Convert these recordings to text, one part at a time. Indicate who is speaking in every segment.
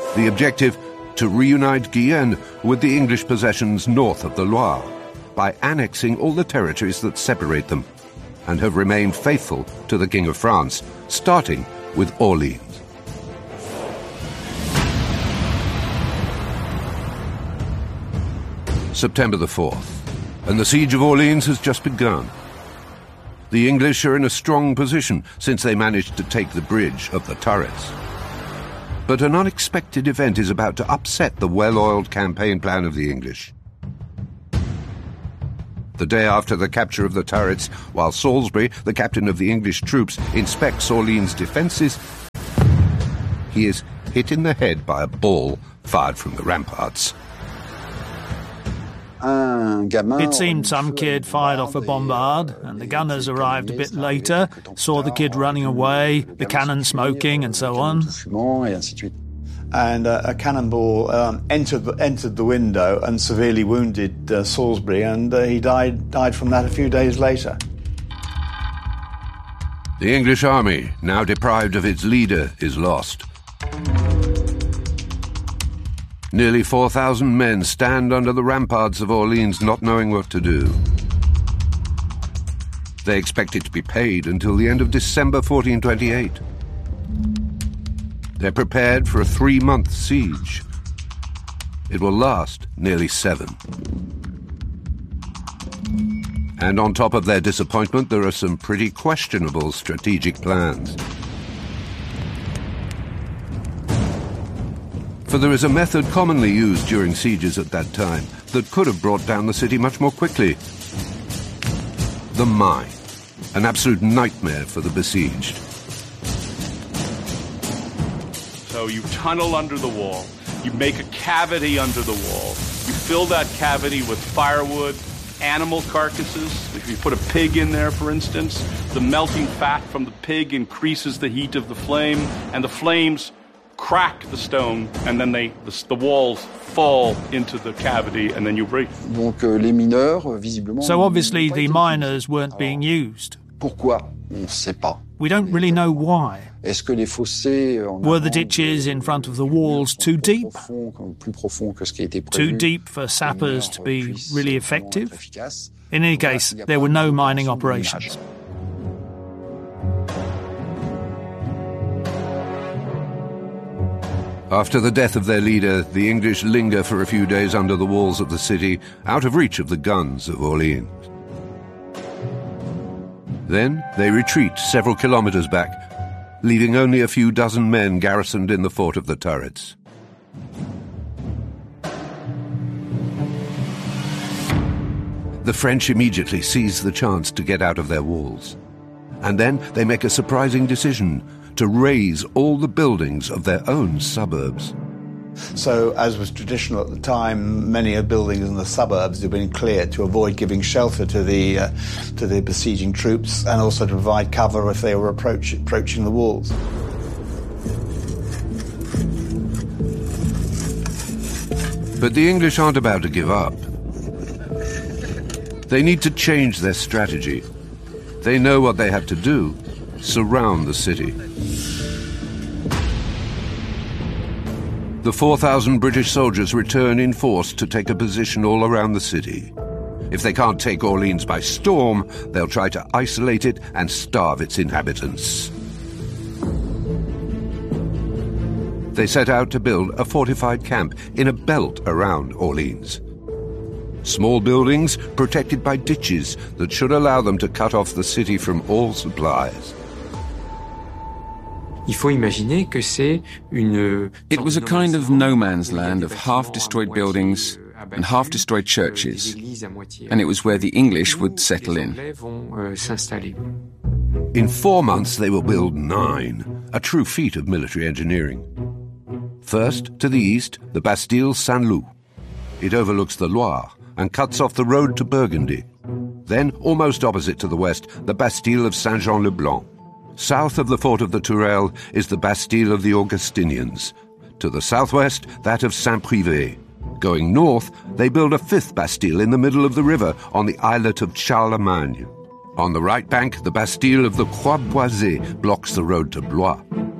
Speaker 1: The objective, to reunite Guyenne with the English possessions north of the Loire by annexing all the territories that separate them, and have remained faithful to the King of France, starting with Orleans. September the 4th, and the siege of Orleans has just begun. The English are in a strong position since they managed to take the bridge of the turrets. But an unexpected event is about to upset the well-oiled campaign plan of the English. The day after the capture of the turrets, while Salisbury, the captain of the English troops, inspects Orleans' defences, he is hit in the head by a ball fired from the ramparts.
Speaker 2: It seemed some kid fired off a bombard, and the gunners arrived a bit later, saw the kid running away, the cannon smoking, and so on.
Speaker 3: And a cannonball entered the window and severely wounded Salisbury, and he died from that a few days later.
Speaker 1: The English army, now deprived of its leader, is lost. Nearly 4,000 men stand under the ramparts of Orleans, not knowing what to do. They expect it to be paid until the end of December 1428. They're prepared for a 3-month siege. It will last nearly 7. And on top of their disappointment, there are some pretty questionable strategic plans. For there is a method commonly used during sieges at that time that could have brought down the city much more quickly. The mine, an absolute nightmare for the besieged.
Speaker 4: So you tunnel under the wall, you make a cavity under the wall, you fill that cavity with firewood, animal carcasses. If you put a pig in there, for instance, the melting fat from the pig increases the heat of the flame, and the flames crack the stone, and then the walls fall into the cavity, and then you breathe.
Speaker 2: So obviously the miners weren't being used. We don't really know why. Were the ditches in front of the walls too deep? Too deep for sappers to be really effective? In any case, there were no mining operations.
Speaker 1: After the death of their leader, the English linger for a few days under the walls of the city, out of reach of the guns of Orleans. Then they retreat several kilometers back, leaving only a few dozen men garrisoned in the fort of the turrets. The French immediately seize the chance to get out of their walls. And then they make a surprising decision to raze all the buildings of their own suburbs.
Speaker 3: So, as was traditional at the time, many of the buildings in the suburbs had been cleared to avoid giving shelter to the besieging troops, and also to provide cover if they were approaching the walls.
Speaker 1: But the English aren't about to give up. They need to change their strategy. They know what they have to do: surround the city. The 4,000 British soldiers return in force to take a position all around the city. If they can't take Orleans by storm, they'll try to isolate it and starve its inhabitants. They set out to build a fortified camp in a belt around Orleans. Small buildings protected by ditches that should allow them to cut off the city from all supplies.
Speaker 5: It was a kind of no man's land of half-destroyed buildings and half-destroyed churches, and it was where the English would settle in.
Speaker 1: In 4 months they will build 9, a true feat of military engineering. First, to the east, the Bastille Saint-Loup. It overlooks the Loire and cuts off the road to Burgundy. Then, almost opposite to the west, the Bastille of Saint-Jean-le-Blanc. South of the fort of the Tourelles is the Bastille of the Augustinians. To the southwest, that of Saint-Privé. Going north, they build a 5th Bastille in the middle of the river on the islet of Charlemagne. On the right bank, the Bastille of the Croix-Boisée blocks the road to Blois.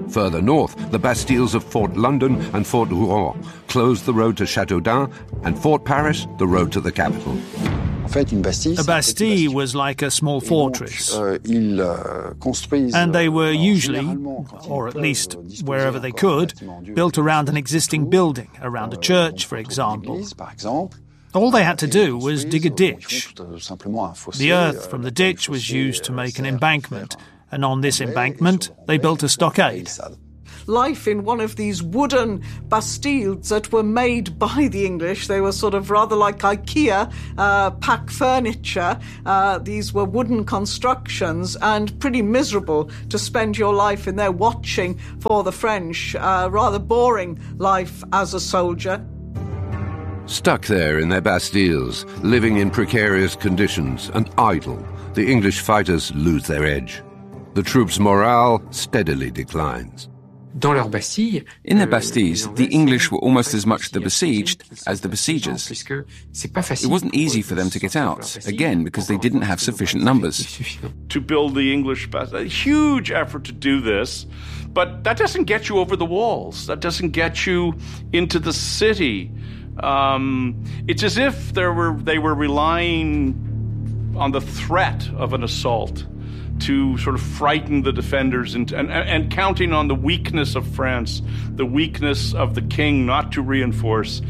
Speaker 1: Further north, the bastilles of Fort London and Fort Rouen closed the road to Châteaudun, and Fort Paris the road to the capital.
Speaker 2: A bastille was like a small fortress, and they were usually, or at least wherever they could, built around an existing building, around a church, for example. All they had to do was dig a ditch. The earth from the ditch was used to make an embankment, and on this embankment they built a stockade.
Speaker 6: Life in one of these wooden bastilles that were made by the English. They were sort of rather like IKEA pack furniture. These were wooden constructions and pretty miserable to spend your life in there watching for the French. Rather boring life as a soldier.
Speaker 1: Stuck there in their bastilles, living in precarious conditions and idle, the English fighters lose their edge. The troops' morale steadily declines.
Speaker 5: In their bastilles, the English were almost as much the besieged as the besiegers. It wasn't easy for them to get out, again, because they didn't have sufficient numbers.
Speaker 4: To build the English bastille, a huge effort to do this, but that doesn't get you over the walls. That doesn't get you into the city. It's as if they were relying on the threat of an assault to sort of frighten the defenders and counting on the weakness of France, the weakness of the king not to reinforce,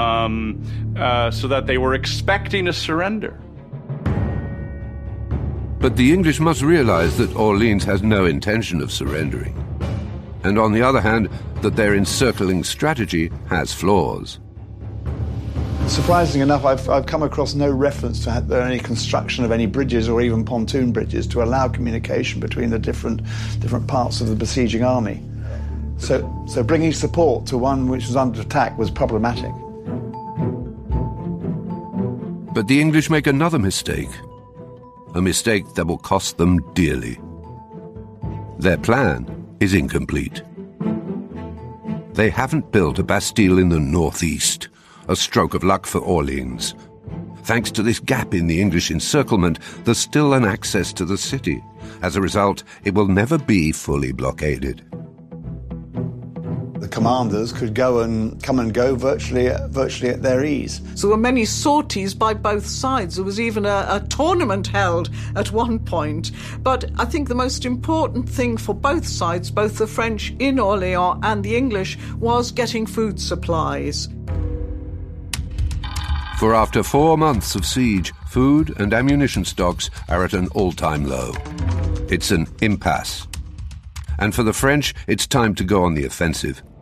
Speaker 4: so that they were expecting a surrender.
Speaker 1: But the English must realize that Orleans has no intention of surrendering. And on the other hand, that their encircling strategy has flaws.
Speaker 3: Surprisingly enough, I've come across no reference to any construction of any bridges or even pontoon bridges to allow communication between the different parts of the besieging army. So bringing support to one which was under attack was problematic.
Speaker 1: But the English make another mistake. A mistake that will cost them dearly. Their plan is incomplete. They haven't built a bastille in the northeast. A stroke of luck for Orleans. Thanks to this gap in the English encirclement, there's still an access to the city. As a result, it will never be fully blockaded.
Speaker 3: The commanders could come and go virtually at their ease.
Speaker 6: So there were many sorties by both sides. There was even a tournament held at one point. But I think the most important thing for both sides, both the French in Orleans and the English, was getting food supplies.
Speaker 1: For after 4 months of siege, food and ammunition stocks are at an all-time low. It's an impasse. And for the French, it's time to go on the offensive.